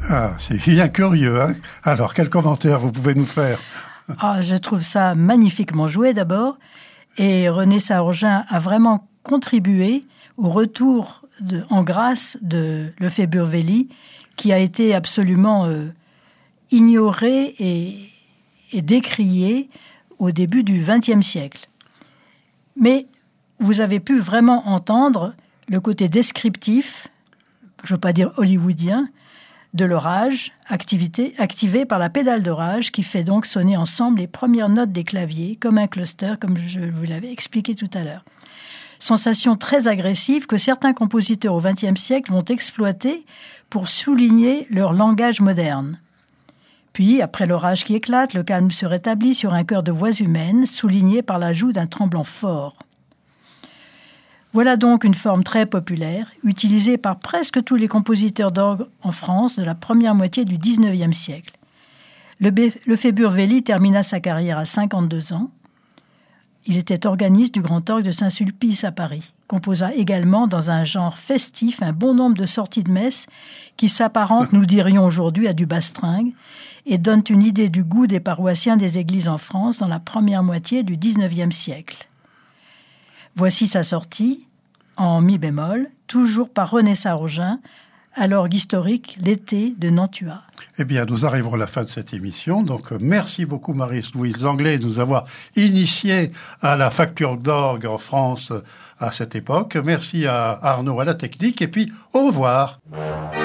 Ah, c'est bien curieux, hein. Alors, quel commentaire vous pouvez nous faire? Ah, je trouve ça magnifiquement joué d'abord. Et René Saourgen a vraiment contribué au retour en grâce de Lefebvre-Wely, qui a été absolument ignoré et décrié au début du XXe siècle. Mais vous avez pu vraiment entendre le côté descriptif, je ne veux pas dire hollywoodien, de l'orage, activé par la pédale d'orage qui fait donc sonner ensemble les premières notes des claviers, comme un cluster, comme je vous l'avais expliqué tout à l'heure. Sensation très agressive que certains compositeurs au XXe siècle vont exploiter pour souligner leur langage moderne. Puis, après l'orage qui éclate, le calme se rétablit sur un chœur de voix humaines, souligné par l'ajout d'un tremblant fort. Voilà donc une forme très populaire, utilisée par presque tous les compositeurs d'orgue en France de la première moitié du XIXe siècle. Lefebvre-Wely termina sa carrière à 52 ans. Il était organiste du Grand Orgue de Saint-Sulpice à Paris. Composa également dans un genre festif un bon nombre de sorties de messe qui s'apparentent, nous dirions aujourd'hui, à du bastringue et donnent une idée du goût des paroissiens des églises en France dans la première moitié du XIXe siècle. Voici sa sortie, en mi bémol, toujours par René Saourgen, à l'orgue historique L'été de Nantua. Eh bien, nous arrivons à la fin de cette émission. Donc, merci beaucoup, Marie-Louise Langlais, de nous avoir initiés à la facture d'orgue en France à cette époque. Merci à Arnaud à la technique. Et puis, au revoir.